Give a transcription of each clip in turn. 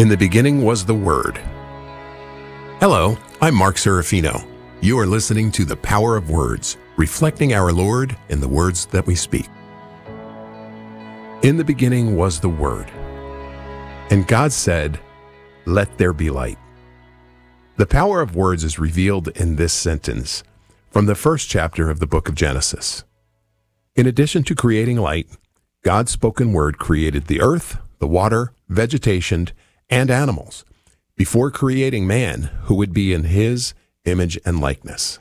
In the beginning was the Word. Hello, I'm Mark Serafino. You are listening to The Power of Words, reflecting our Lord in the words that we speak. In the beginning was the Word, and God said, "Let there be light." The power of words is revealed in this sentence from the first chapter of the book of Genesis. In addition to creating light, God's spoken word created the earth, the water, vegetation, and animals, before creating man, who would be in his image and likeness.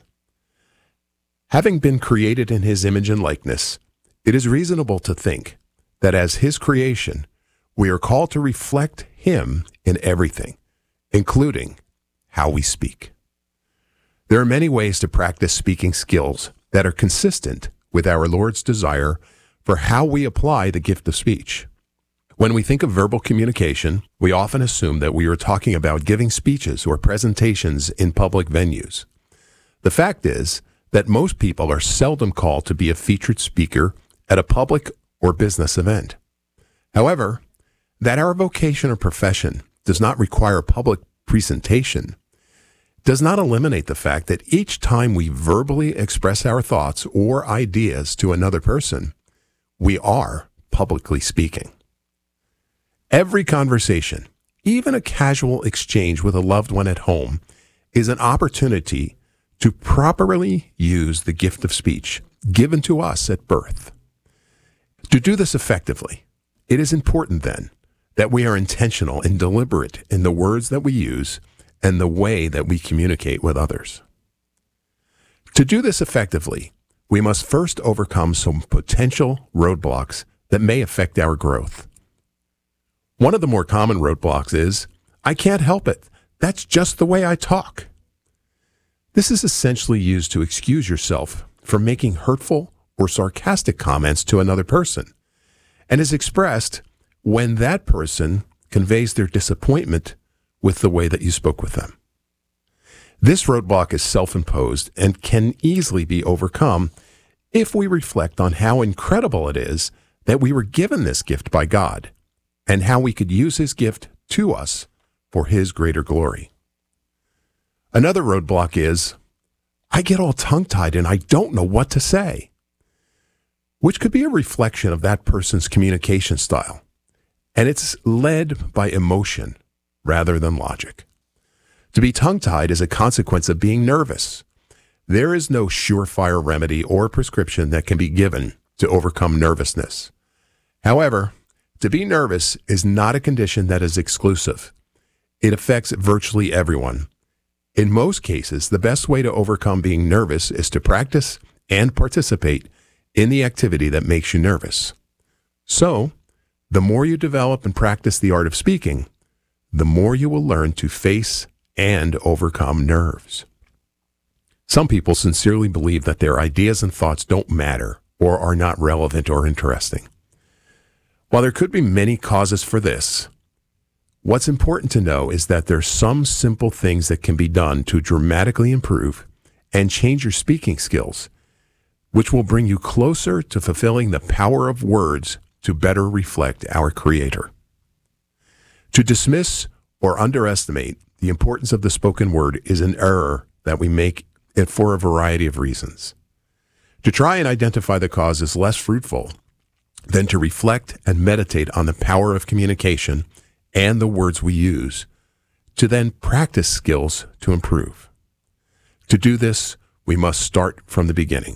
Having been created in his image and likeness, it is reasonable to think that as his creation, we are called to reflect him in everything, including how we speak. There are many ways to practice speaking skills that are consistent with our Lord's desire for how we apply the gift of speech. When we think of verbal communication, we often assume that we are talking about giving speeches or presentations in public venues. The fact is that most people are seldom called to be a featured speaker at a public or business event. However, that our vocation or profession does not require public presentation does not eliminate the fact that each time we verbally express our thoughts or ideas to another person, we are publicly speaking. Every conversation, even a casual exchange with a loved one at home, is an opportunity to properly use the gift of speech given to us at birth. To do this effectively, it is important then that we are intentional and deliberate in the words that we use and the way that we communicate with others. To do this effectively, we must first overcome some potential roadblocks that may affect our growth. One of the more common roadblocks is, "I can't help it. That's just the way I talk." This is essentially used to excuse yourself from making hurtful or sarcastic comments to another person, and is expressed when that person conveys their disappointment with the way that you spoke with them. This roadblock is self-imposed and can easily be overcome if we reflect on how incredible it is that we were given this gift by God, and how we could use his gift to us for his greater glory. Another roadblock is, "I get all tongue-tied and I don't know what to say," which could be a reflection of that person's communication style, and it's led by emotion rather than logic. To be tongue-tied is a consequence of being nervous. There is no surefire remedy or prescription that can be given to overcome nervousness. However, to be nervous is not a condition that is exclusive. It affects virtually everyone. In most cases, the best way to overcome being nervous is to practice and participate in the activity that makes you nervous. So, the more you develop and practice the art of speaking, the more you will learn to face and overcome nerves. Some people sincerely believe that their ideas and thoughts don't matter or are not relevant or interesting. While there could be many causes for this, what's important to know is that there's some simple things that can be done to dramatically improve and change your speaking skills, which will bring you closer to fulfilling the power of words to better reflect our Creator. To dismiss or underestimate the importance of the spoken word is an error that we make for a variety of reasons. To try and identify the cause is less fruitful than to reflect and meditate on the power of communication and the words we use, to then practice skills to improve. To do this, we must start from the beginning.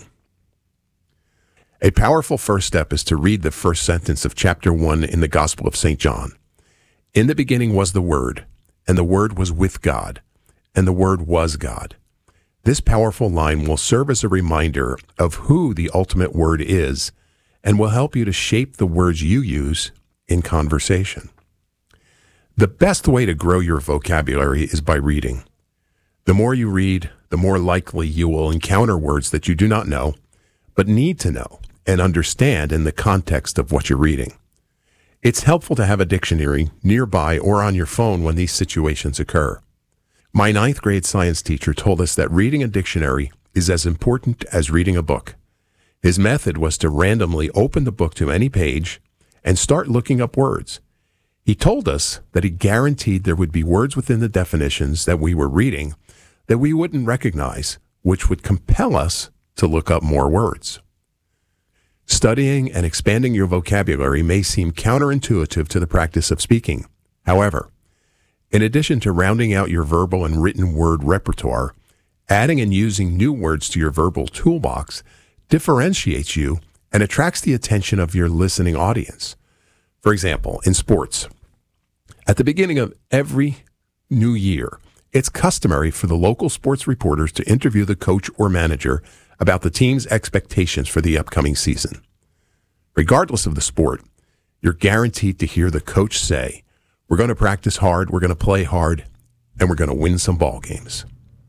A powerful first step is to read the first sentence of chapter 1 in the Gospel of St. John. "In the beginning was the Word, and the Word was with God, and the Word was God." This powerful line will serve as a reminder of who the ultimate Word is, and will help you to shape the words you use in conversation. The best way to grow your vocabulary is by reading. The more you read, the more likely you will encounter words that you do not know, but need to know and understand in the context of what you're reading. It's helpful to have a dictionary nearby or on your phone when these situations occur. My 9th grade science teacher told us that reading a dictionary is as important as reading a book. His method was to randomly open the book to any page and start looking up words. He told us that he guaranteed there would be words within the definitions that we were reading that we wouldn't recognize, which would compel us to look up more words. Studying and expanding your vocabulary may seem counterintuitive to the practice of speaking. However, in addition to rounding out your verbal and written word repertoire, adding and using new words to your verbal toolbox differentiates you and attracts the attention of your listening audience. For example, in sports, at the beginning of every new year, it's customary for the local sports reporters to interview the coach or manager about the team's expectations for the upcoming season. Regardless of the sport, you're guaranteed to hear the coach say, "We're going to practice hard, we're going to play hard, and we're going to win some ball games."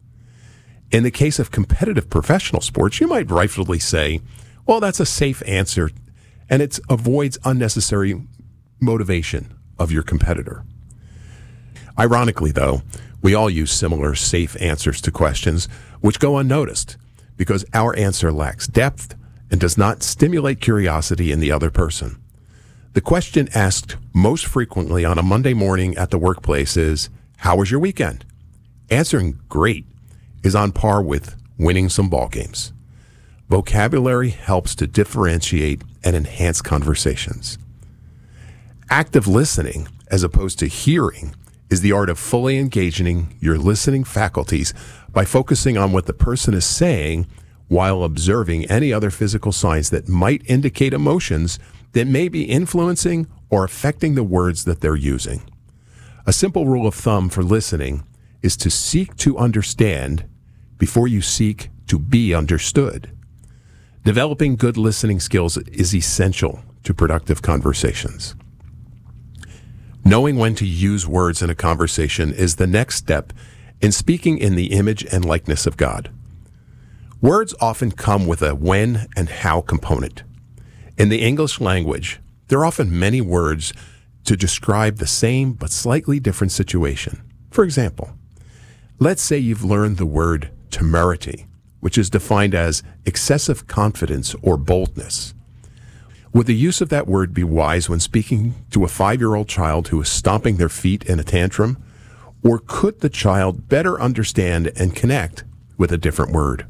In the case of competitive professional sports, you might rightfully say, "Well, that's a safe answer, and it avoids unnecessary motivation of your competitor." Ironically, though, we all use similar safe answers to questions which go unnoticed because our answer lacks depth and does not stimulate curiosity in the other person. The question asked most frequently on a Monday morning at the workplace is, "How was your weekend?" Answering "great" is on par with winning some ball games. Vocabulary helps to differentiate and enhance conversations. Active listening, as opposed to hearing, is the art of fully engaging your listening faculties by focusing on what the person is saying while observing any other physical signs that might indicate emotions that may be influencing or affecting the words that they're using. A simple rule of thumb for listening is to seek to understand before you seek to be understood. Developing good listening skills is essential to productive conversations. Knowing when to use words in a conversation is the next step in speaking in the image and likeness of God. Words often come with a when and how component. In the English language, there are often many words to describe the same but slightly different situation. For example, let's say you've learned the word temerity, which is defined as excessive confidence or boldness. Would the use of that word be wise when speaking to a 5-year-old child who is stomping their feet in a tantrum? Or could the child better understand and connect with a different word?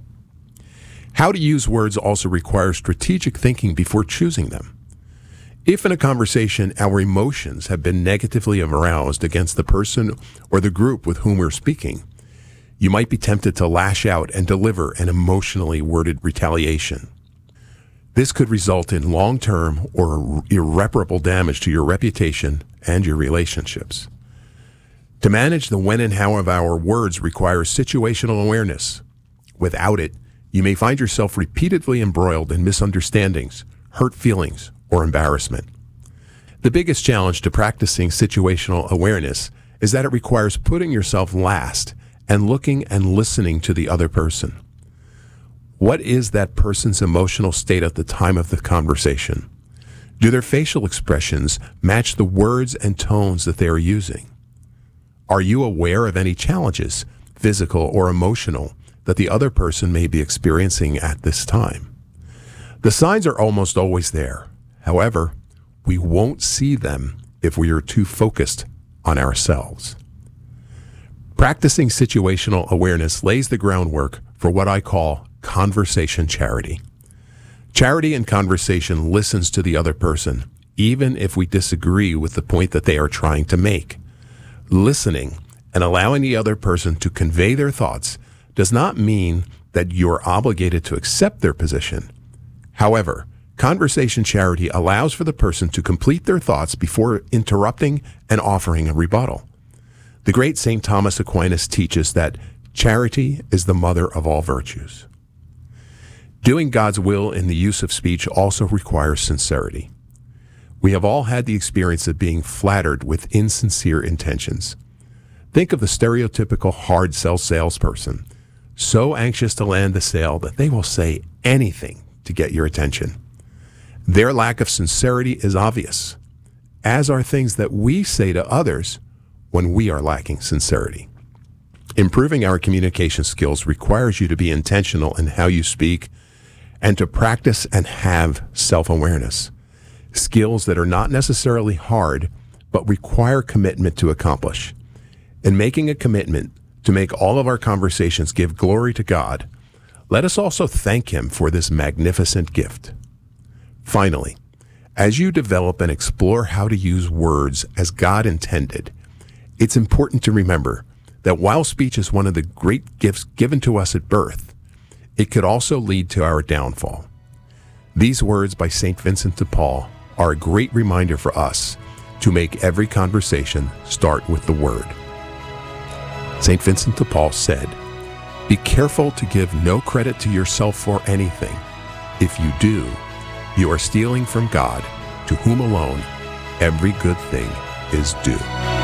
How to use words also requires strategic thinking before choosing them. If in a conversation our emotions have been negatively aroused against the person or the group with whom we're speaking, you might be tempted to lash out and deliver an emotionally worded retaliation. This could result in long-term or irreparable damage to your reputation and your relationships. To manage the when and how of our words requires situational awareness. Without it, you may find yourself repeatedly embroiled in misunderstandings, hurt feelings, or embarrassment. The biggest challenge to practicing situational awareness is that it requires putting yourself last and looking and listening to the other person. What is that person's emotional state at the time of the conversation? Do their facial expressions match the words and tones that they are using? Are you aware of any challenges, physical or emotional, that the other person may be experiencing at this time? The signs are almost always there. However, we won't see them if we are too focused on ourselves. Practicing situational awareness lays the groundwork for what I call conversation charity. Charity in conversation listens to the other person, even if we disagree with the point that they are trying to make. Listening and allowing the other person to convey their thoughts does not mean that you're obligated to accept their position. However, conversation charity allows for the person to complete their thoughts before interrupting and offering a rebuttal. The great St. Thomas Aquinas teaches that charity is the mother of all virtues. Doing God's will in the use of speech also requires sincerity. We have all had the experience of being flattered with insincere intentions. Think of the stereotypical hard sell salesperson, so anxious to land the sale that they will say anything to get your attention. Their lack of sincerity is obvious, as are things that we say to others when we are lacking sincerity. Improving our communication skills requires you to be intentional in how you speak and to practice and have self-awareness. Skills that are not necessarily hard, but require commitment to accomplish. In making a commitment to make all of our conversations give glory to God, let us also thank Him for this magnificent gift. Finally, as you develop and explore how to use words as God intended, it's important to remember that while speech is one of the great gifts given to us at birth, it could also lead to our downfall. These words by St. Vincent de Paul are a great reminder for us to make every conversation start with the Word. St. Vincent de Paul said, "Be careful to give no credit to yourself for anything. If you do, you are stealing from God, to whom alone every good thing is due."